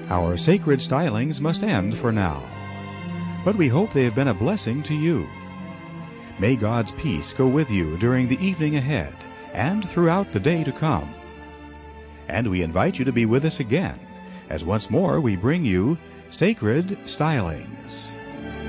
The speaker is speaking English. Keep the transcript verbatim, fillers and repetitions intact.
Our sacred stylings must end for now, but we hope they have been a blessing to you. May God's peace go with you during the evening ahead and throughout the day to come. And we invite you to be with us again, as once more we bring you Sacred Stylings.